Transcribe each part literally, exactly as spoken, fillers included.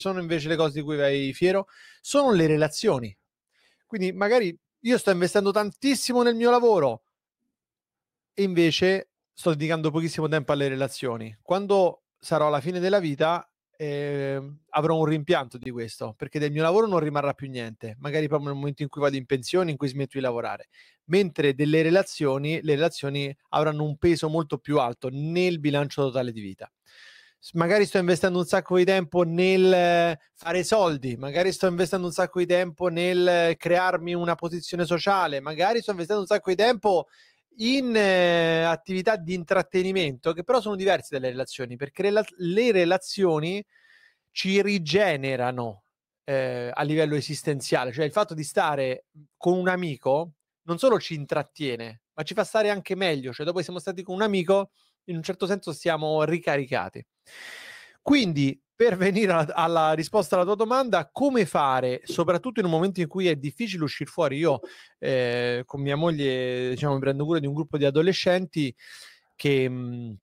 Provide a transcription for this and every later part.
sono invece le cose di cui vai fiero? Sono le relazioni. Quindi magari io sto investendo tantissimo nel mio lavoro e invece sto dedicando pochissimo tempo alle relazioni. Quando sarò alla fine della vita eh, avrò un rimpianto di questo, perché del mio lavoro non rimarrà più niente, magari proprio nel momento in cui vado in pensione, in cui smetto di lavorare, mentre delle relazioni, le relazioni avranno un peso molto più alto nel bilancio totale di vita. Magari sto investendo un sacco di tempo nel fare soldi, magari sto investendo un sacco di tempo nel crearmi una posizione sociale, magari sto investendo un sacco di tempo in eh, attività di intrattenimento, che però sono diverse dalle relazioni, perché rela- le relazioni ci rigenerano eh, a livello esistenziale, cioè il fatto di stare con un amico non solo ci intrattiene, ma ci fa stare anche meglio, cioè dopo che siamo stati con un amico in un certo senso siamo ricaricati. Quindi, per venire alla, alla risposta alla tua domanda, come fare, soprattutto in un momento in cui è difficile uscire fuori? Io eh, con mia moglie, diciamo, mi prendo cura di un gruppo di adolescenti che mh,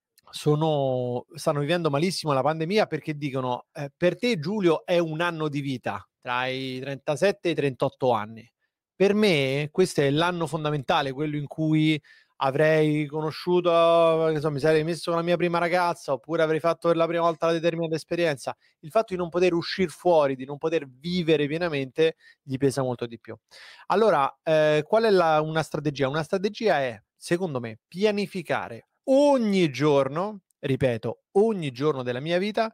sono, stanno vivendo malissimo la pandemia perché dicono, eh, per te Giulio è un anno di vita, tra i trentasette e i trentotto anni. Per me questo è l'anno fondamentale, quello in cui avrei conosciuto, che so, mi sarei messo con la mia prima ragazza, oppure avrei fatto per la prima volta la determinata esperienza. Il fatto di non poter uscire fuori, di non poter vivere pienamente, gli pesa molto di più. Allora, eh, qual è la, una strategia? Una strategia è, secondo me, pianificare ogni giorno, ripeto, ogni giorno della mia vita,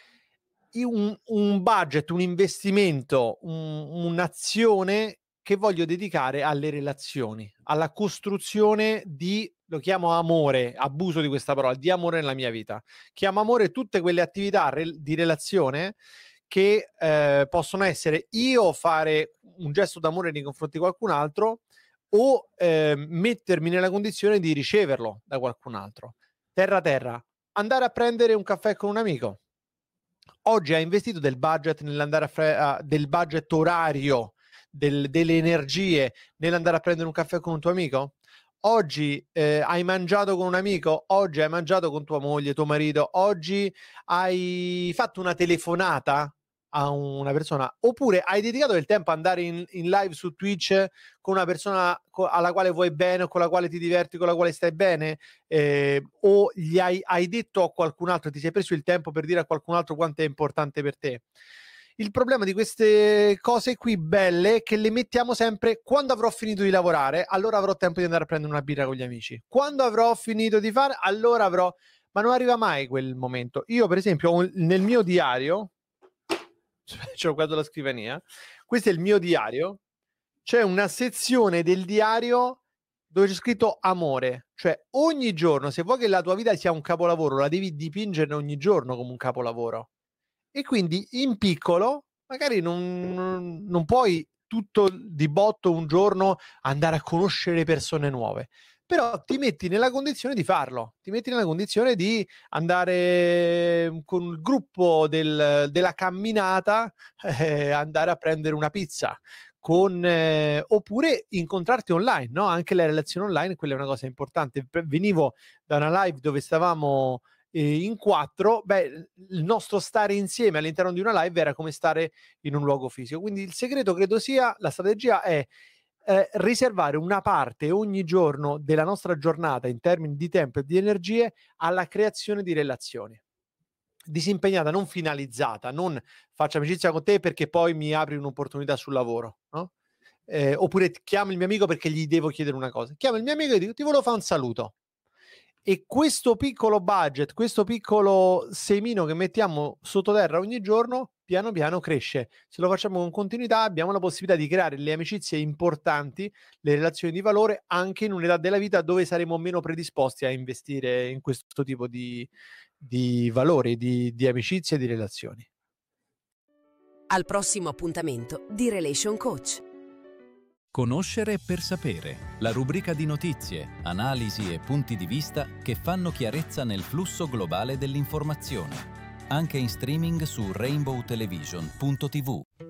un, un budget, un investimento, un, un'azione che voglio dedicare alle relazioni, alla costruzione di, lo chiamo amore, abuso di questa parola, di amore nella mia vita. Chiamo amore tutte quelle attività re- di relazione che eh, possono essere io fare un gesto d'amore nei confronti di qualcun altro o eh, mettermi nella condizione di riceverlo da qualcun altro. Terra terra, andare a prendere un caffè con un amico. Oggi hai investito del budget nell'andare a fre- a- del budget orario, del- delle energie nell'andare a prendere un caffè con un tuo amico? Oggi eh, hai mangiato con un amico? Oggi hai mangiato con tua moglie, tuo marito? Oggi hai fatto una telefonata a una persona? Oppure hai dedicato del tempo ad andare in, in live su Twitch con una persona co- alla quale vuoi bene o con la quale ti diverti, con la quale stai bene? Eh, o gli hai, hai detto a qualcun altro, ti sei preso il tempo per dire a qualcun altro quanto è importante per te? Il problema di queste cose qui belle è che le mettiamo sempre quando avrò finito di lavorare, allora avrò tempo di andare a prendere una birra con gli amici. Quando avrò finito di fare, allora avrò... Ma non arriva mai quel momento. Io, per esempio, ho un- nel mio diario, c'ho guardato la scrivania, questo è il mio diario, c'è una sezione del diario dove c'è scritto amore, cioè ogni giorno, se vuoi che la tua vita sia un capolavoro, la devi dipingere ogni giorno come un capolavoro. E quindi in piccolo, magari non, non, non puoi tutto di botto un giorno andare a conoscere persone nuove, però ti metti nella condizione di farlo, ti metti nella condizione di andare con il gruppo del, della camminata, eh, andare a prendere una pizza. Con, eh, oppure incontrarti online, no? Anche le relazioni online, quella è una cosa importante. Venivo da una live dove stavamo eh, in quattro, beh, il nostro stare insieme all'interno di una live era come stare in un luogo fisico. Quindi il segreto credo sia, la strategia è eh, riservare una parte ogni giorno della nostra giornata in termini di tempo e di energie alla creazione di relazioni. Disimpegnata, non finalizzata, non faccio amicizia con te perché poi mi apri un'opportunità sul lavoro, no? Eh, oppure chiamo il mio amico perché gli devo chiedere una cosa. Chiamo il mio amico e dico ti volevo fare un saluto. E questo piccolo budget, questo piccolo semino che mettiamo sottoterra ogni giorno, piano piano cresce. Se lo facciamo con continuità, abbiamo la possibilità di creare le amicizie importanti, le relazioni di valore, anche in un'età della vita dove saremo meno predisposti a investire in questo tipo di, di valori, di, di amicizie e di relazioni. Al prossimo appuntamento di Relation Coach. Conoscere per sapere, la rubrica di notizie, analisi e punti di vista che fanno chiarezza nel flusso globale dell'informazione. Anche in streaming su rainbow television punto tivù.